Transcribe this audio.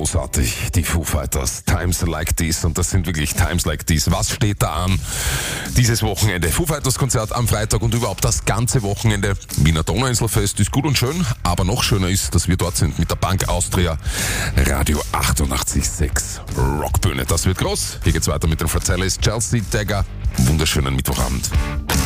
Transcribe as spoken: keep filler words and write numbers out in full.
Großartig, die Foo Fighters, Times Like This, und das sind wirklich Times Like This. Was steht da an dieses Wochenende? Foo Fighters Konzert am Freitag und überhaupt das ganze Wochenende. Wiener Donauinselfest ist gut und schön, aber noch schöner ist, dass wir dort sind mit der Bank Austria, Radio achtundachtzig Komma sechs Rockbühne. Das wird groß. Hier geht's weiter mit den Fratellis, Chelsea Dagger. Wunderschönen Mittwochabend.